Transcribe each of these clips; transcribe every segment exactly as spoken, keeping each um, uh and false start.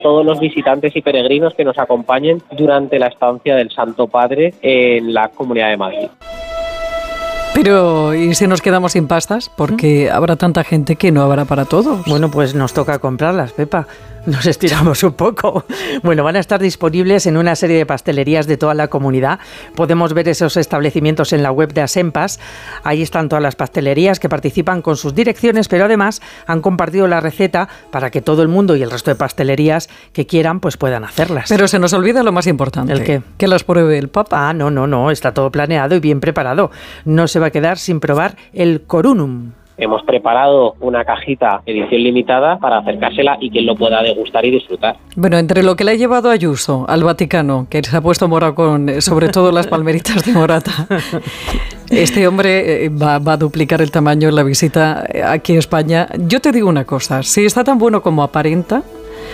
todos los visitantes y peregrinos que nos acompañen durante la estancia del Santo Padre en la Comunidad de Madrid. Pero, ¿y si nos quedamos sin pastas? Porque ¿Mm? habrá tanta gente que no habrá para todos. Bueno, pues nos toca comprarlas, Pepa. Nos estiramos un poco. Bueno, van a estar disponibles en una serie de pastelerías de toda la comunidad. Podemos ver esos establecimientos en la web de Asempas. Ahí están todas las pastelerías que participan con sus direcciones, pero además han compartido la receta para que todo el mundo y el resto de pastelerías que quieran pues puedan hacerlas. Pero se nos olvida lo más importante. ¿El qué? Que las pruebe el Papa. Ah, no, no, no. Está todo planeado y bien preparado. No se va a quedar sin probar el corunum. Hemos preparado una cajita edición limitada para acercársela y quien lo pueda degustar y disfrutar. Bueno, entre lo que le ha llevado Ayuso al Vaticano, que se ha puesto morado con sobre todo las palmeritas de morata, este hombre va, va a duplicar el tamaño en la visita aquí a España. Yo te digo una cosa, si está tan bueno como aparenta,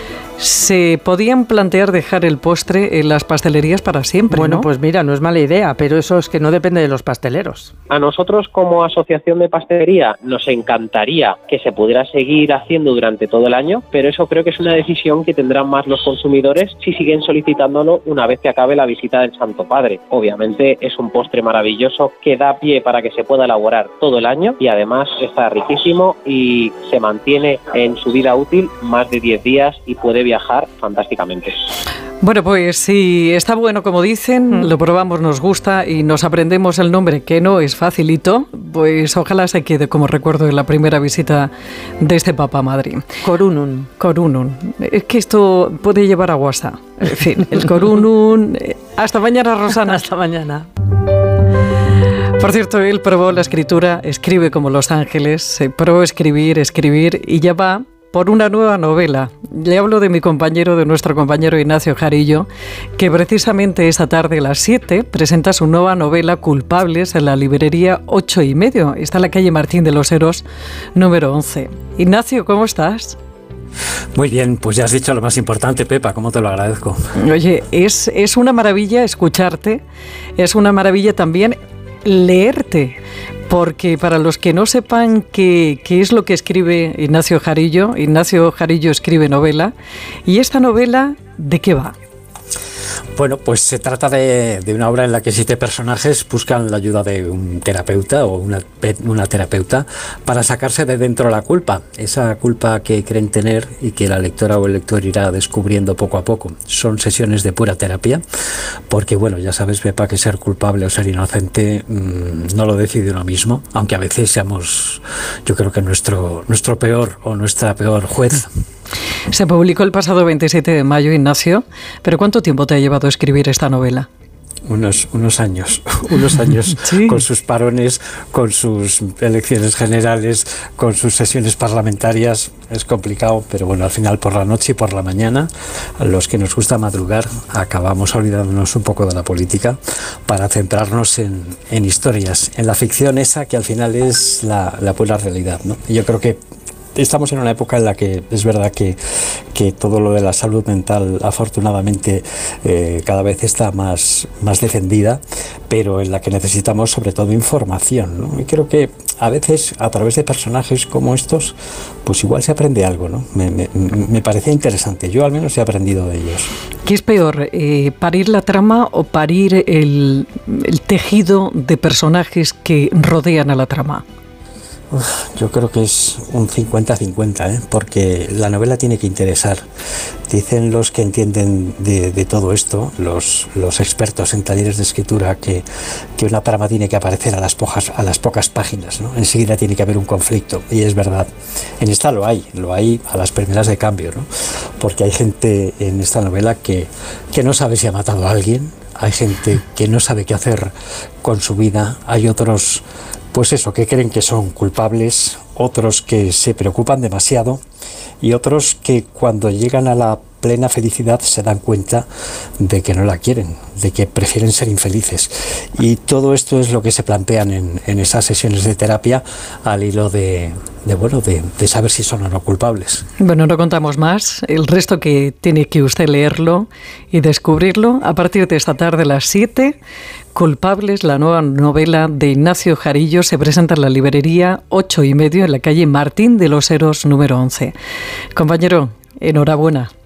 se podían plantear dejar el postre en las pastelerías para siempre, Bueno, ¿no? pues mira, no es mala idea, pero eso es que no depende de los pasteleros. A nosotros como asociación de pastelería nos encantaría que se pudiera seguir haciendo durante todo el año, pero eso creo que es una decisión que tendrán más los consumidores si siguen solicitándolo una vez que acabe la visita del Santo Padre. Obviamente es un postre maravilloso que da pie para que se pueda elaborar todo el año y además está riquísimo y se mantiene en su vida útil más de diez días y puede viajar fantásticamente. Bueno, pues si está bueno como dicen, mm. lo probamos, nos gusta y nos aprendemos el nombre, que no es facilito, pues ojalá se quede como recuerdo de la primera visita de este Papa a Madrid. Corunum. Corunum. Es que esto puede llevar a WhatsApp. En fin, el corunum. Hasta mañana, Rosana. Hasta mañana. Por cierto, él probó la escritura, escribe como Los Ángeles, se probó escribir, escribir y ya va por una nueva novela. Le hablo de mi compañero, de nuestro compañero Ignacio Jarillo, que precisamente esta tarde a las siete presenta su nueva novela Culpables en la librería ocho y medio. Está en la calle Martín de los Heros, número once. Ignacio, ¿cómo estás? Muy bien, pues ya has dicho lo más importante, Pepa, cómo te lo agradezco. Oye, es, es una maravilla escucharte, es una maravilla también leerte, porque para los que no sepan qué, qué es lo que escribe Ignacio Jarillo, Ignacio Jarillo escribe novela, y esta novela, ¿de qué va? Bueno, pues se trata de, de una obra en la que siete personajes buscan la ayuda de un terapeuta o una, una terapeuta para sacarse de dentro la culpa, esa culpa que creen tener y que la lectora o el lector irá descubriendo poco a poco. Son sesiones de pura terapia, porque bueno, ya sabes, Pepa, que ser culpable o ser inocente mmm, no lo decide uno mismo, aunque a veces seamos, yo creo que nuestro, nuestro peor o nuestra peor juez. Se publicó el pasado veintisiete de mayo, Ignacio, pero ¿cuánto tiempo te ha llevado a escribir esta novela? Unos, unos años, unos años ¿Sí? con sus parones, con sus elecciones generales, con sus sesiones parlamentarias. Es complicado, pero bueno, al final por la noche y por la mañana, a los que nos gusta madrugar, acabamos olvidándonos un poco de la política para centrarnos en, en historias, en la ficción esa que al final es la, la pura realidad, ¿no? Y yo creo que estamos en una época en la que es verdad que, que todo lo de la salud mental afortunadamente eh, cada vez está más, más defendida, pero en la que necesitamos sobre todo información, ¿no? Y creo que a veces a través de personajes como estos pues igual se aprende algo, ¿no? Me, me, me parecía interesante, yo al menos he aprendido de ellos. ¿Qué es peor, eh, parir la trama o parir el, el tejido de personajes que rodean a la trama? Uf, yo creo que es un cincuenta cincuenta, ¿eh? Porque la novela tiene que interesar. Dicen los que entienden de, de todo esto, los, los expertos en talleres de escritura, que, que una trama tiene que aparecer a las, pojas, a las pocas páginas, ¿no? Enseguida tiene que haber un conflicto, y es verdad. En esta lo hay, lo hay a las primeras de cambio, ¿no? Porque hay gente en esta novela que, que no sabe si ha matado a alguien, hay gente que no sabe qué hacer con su vida, hay otros pues eso, que creen que son culpables, otros que se preocupan demasiado y otros que cuando llegan a la plena felicidad se dan cuenta de que no la quieren, de que prefieren ser infelices. Y todo esto es lo que se plantean en, en esas sesiones de terapia al hilo de, de, bueno, de, de saber si son o no culpables. Bueno, no contamos más. El resto que tiene que usted leerlo y descubrirlo a partir de esta tarde a las siete. Culpables, la nueva novela de Ignacio Jarillo, se presenta en la librería ocho y medio en la calle Martín de los Heros número once. Compañero, enhorabuena.